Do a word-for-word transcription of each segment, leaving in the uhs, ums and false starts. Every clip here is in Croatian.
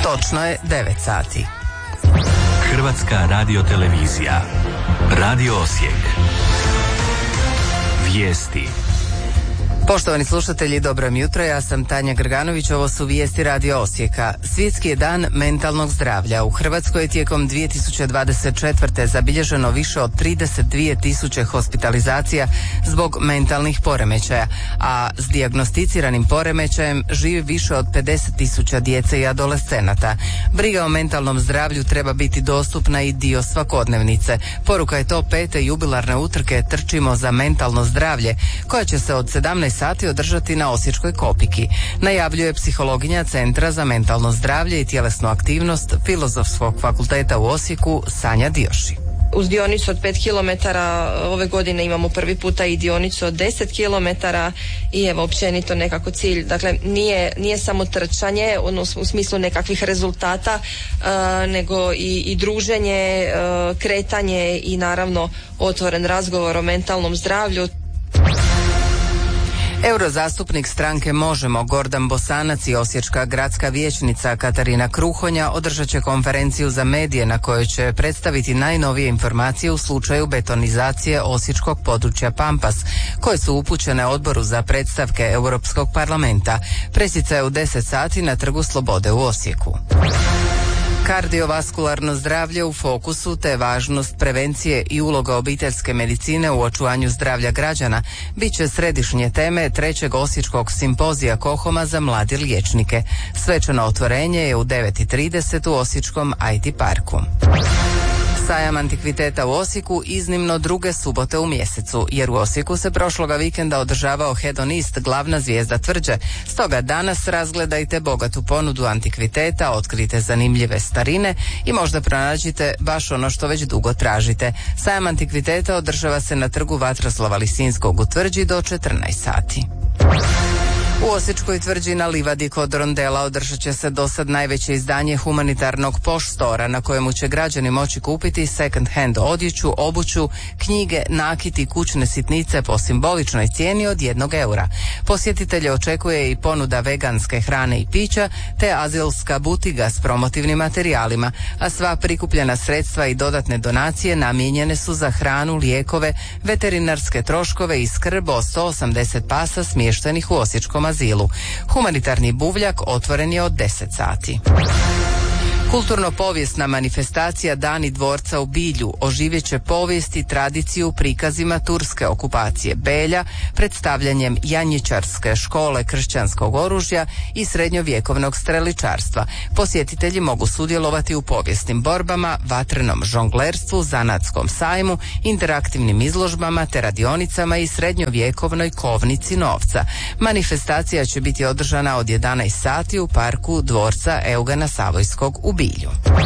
Točno je devet sati. Hrvatska radiotelevizija. Radio Osijek. Vijesti. Poštovani slušatelji, dobro vam jutro, ja sam Tanja Grganović, ovo su vijesti Radio Osijeka. Svjetski je dan mentalnog zdravlja. U Hrvatskoj je tijekom dvije tisuće dvadeset četvrte. zabilježeno više od trideset dvije tisuće hospitalizacija zbog mentalnih poremećaja, a s dijagnosticiranim poremećajem živi više od pedeset tisuća djece i adolescenata. Briga o mentalnom zdravlju treba biti dostupna i dio svakodnevnice. Poruka je to pete jubilarne utrke Trčimo za mentalno zdravlje, koja će se od sedamnaest sati održati na Osječkoj Kopiki. Najavljuje psihologinja Centra za mentalno zdravlje i tjelesnu aktivnost Filozofskog fakulteta u Osijeku Sanja Dioši. Uz dionicu od pet kilometara ove godine imamo prvi puta i dionicu od deset kilometara i evo općenito nekako cilj. Dakle, nije, nije samo trčanje ono, u smislu nekakvih rezultata, uh, nego i, i druženje, uh, kretanje i naravno otvoren razgovor o mentalnom zdravlju. Eurozastupnik stranke Možemo Gordan Bosanac i osječka gradska vijećnica Katarina Kruhonja održat će konferenciju za medije na kojoj će predstaviti najnovije informacije u slučaju betonizacije osječkog područja Pampas, koje su upućene Odboru za predstavke Europskog parlamenta. Presica je u deset sati na Trgu Slobode u Osijeku. Kardiovaskularno zdravlje u fokusu te važnost prevencije i uloga obiteljske medicine u očuvanju zdravlja građana bit će središnje teme trećeg osječkog simpozija Kohoma za mlade liječnike. Svečano otvorenje je u devet i trideset u osječkom I T parku. Sajam antikviteta u Osijeku iznimno druge subote u mjesecu, jer u Osijeku se prošloga vikenda održavao hedonist, glavna zvijezda tvrđe. Stoga danas razgledajte bogatu ponudu antikviteta, otkrite zanimljive starine i možda pronađite baš ono što već dugo tražite. Sajam antikviteta održava se na Trgu Vatroslava Lisinskog u Tvrđi do četrnaest sati. U Osječkoj tvrđi na livadi kod Rondela održat će se dosad najveće izdanje humanitarnog poštora na kojemu će građani moći kupiti second hand odjeću, obuću, knjige, nakit i kućne sitnice po simboličnoj cijeni od jednog eura. Posjetitelje očekuje i ponuda veganske hrane i pića te azilska butiga s promotivnim materijalima, a sva prikupljena sredstva i dodatne donacije namijenjene su za hranu, lijekove, veterinarske troškove i skrb o sto osamdeset pasa smještenih u osječkom azilu. Humanitarni buvljak otvoren je od deset sati. Kulturno-povijesna manifestacija Dani dvorca u Bilju oživjet će povijest i tradiciju prikazima turske okupacije Belja, predstavljanjem janjičarske škole kršćanskog oružja i srednjovjekovnog streličarstva. Posjetitelji mogu sudjelovati u povijesnim borbama, vatrenom žonglerstvu, zanatskom sajmu, interaktivnim izložbama te radionicama i srednjovjekovnoj kovnici novca. Manifestacija će biti održana od jedanaest sati u parku dvorca Eugena Savojskog u Bilju.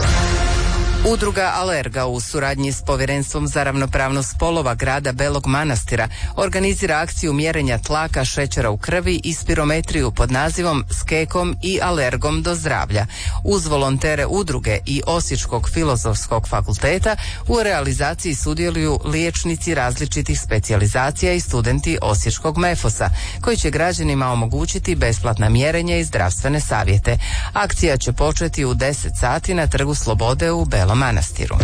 Udruga Alerga u suradnji s Povjerenstvom za ravnopravnost spolova grada Belog Manastira organizira akciju mjerenja tlaka, šećera u krvi i spirometriju pod nazivom S kekom i alergom do zdravlja. Uz volontere udruge i Osječkog filozofskog fakulteta u realizaciji sudjeluju liječnici različitih specijalizacija i studenti Osječkog mefosa, koji će građanima omogućiti besplatna mjerenja i zdravstvene savjete. Akcija će početi u deset sati na Trgu Slobode u Belom Manastiru.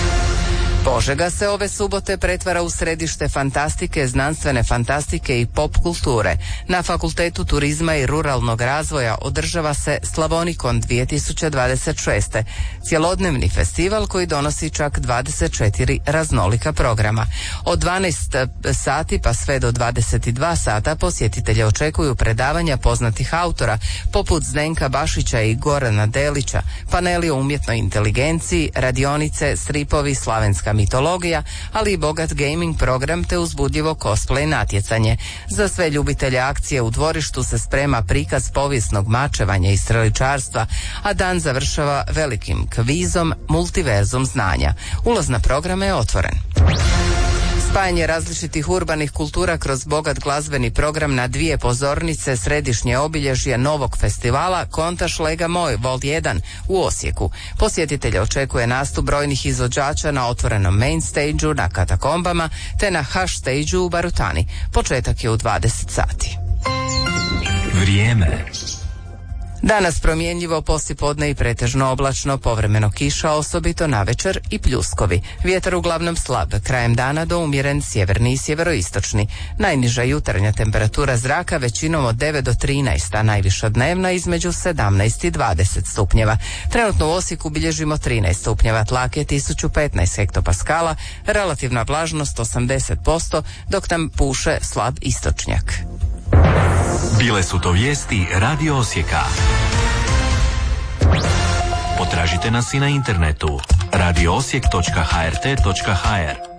Požega se ove subote pretvara u središte fantastike, znanstvene fantastike i pop kulture. Na Fakultetu turizma i ruralnog razvoja održava se Slavonikon dvije tisuće dvadeset šeste. Cjelodnevni festival koji donosi čak dvadeset četiri raznolika programa. Od dvanaest sati pa sve do dvadeset dva sata posjetitelje očekuju predavanja poznatih autora poput Zdenka Bašića i Gorana Delića, paneli o umjetnoj inteligenciji, radionice, stripovi, slavenska mitologija, ali i bogat gaming program te uzbudljivo cosplay natjecanje. Za sve ljubitelje akcije u dvorištu se sprema prikaz povijesnog mačevanja i streličarstva, a dan završava velikim kvizom Multiverzum znanja. Ulaz na programe je otvoren. Spajanje različitih urbanih kultura kroz bogat glazbeni program na dvije pozornice središnje obilježje novog festivala Kontaš Lega Moj Vol jedan u Osijeku. Posjetitelje očekuje nastup brojnih izvođača na otvorenom main stage-u na Katakombama te na hash stage-u u Barutani. Početak je u dvadeset sati. Vrijeme. Danas promjenjivo, poslijepodne i pretežno oblačno, povremeno kiša, osobito navečer i pljuskovi. Vjetar uglavnom slab, krajem dana do umjeren sjeverni i sjeveroistočni. Najniža jutarnja temperatura zraka većinom od devet do trinaest, a najviša dnevna između sedamnaest i dvadeset stupnjeva. Trenutno u Osijeku bilježimo trinaest stupnjeva, tlak je tisuću petnaest hektopaskala, relativna vlažnost osamdeset posto, dok nam puše slab istočnjak. Bile su to vijesti Radio Osijeka. Potražite nas i na internetu radio osijek točka h r t točka h r.